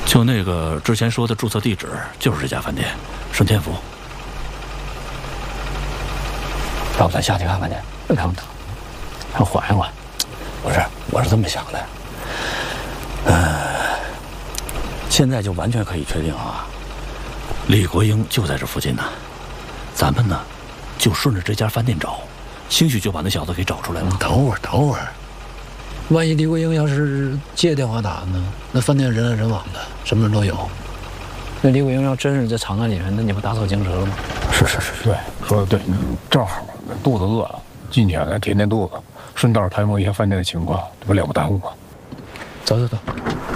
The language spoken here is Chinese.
就那个之前说的注册地址，就是这家饭店，顺天府。 要不咱下去看看去？ 看看，还缓一缓。 不是，我是这么想的。 现在就完全可以确定啊，李国英就在这附近呢。咱们呢，就顺着这家饭店找，兴许就把那小子给找出来了。 等会儿，万一李国英要是接电话打呢？那饭店人来人往的，什么人都有。那李国英要真是在长安里面，那你不打草惊蛇了吗？ 是，对，说的对，正好肚子饿了，进去填肚子，顺道探摸一下饭店的情况，这不了不耽误吗？ 走。